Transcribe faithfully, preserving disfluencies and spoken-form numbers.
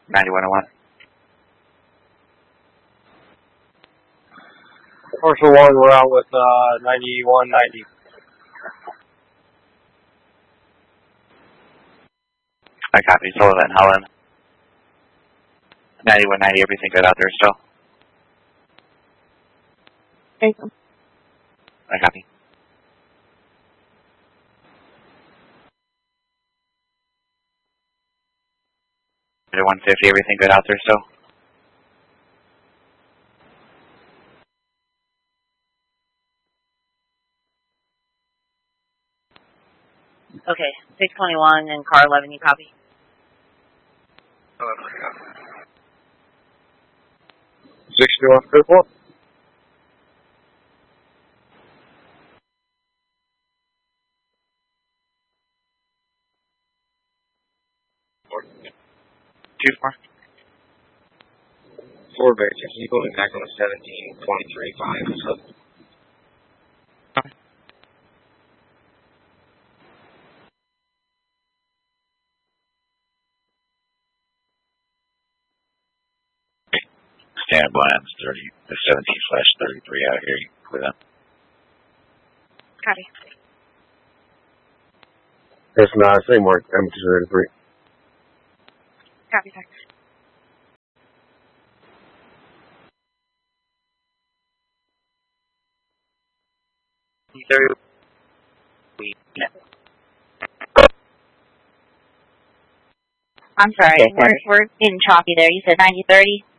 ninety-one oh one. Marshall one, we're out with uh, ninety-one ninety. I copy. Sullivan, Holland. ninety-one ninety, everything good out there still? Jason. I copy. one fifty, everything good out there still? Okay, six twenty-one and car eleven, you copy? eleven, I copy. sixty-one, fifty-one. Two four. Four basic, equal to back on the seventeen, twenty-three, five. So. Standard blinds, thirty, the seventeen slash thirty-three out here. Clear that. Copy. It's not, same mark, M two thirty-three. Copy, sir. I'm sorry, we're, we're getting choppy there. You said ninety thirty?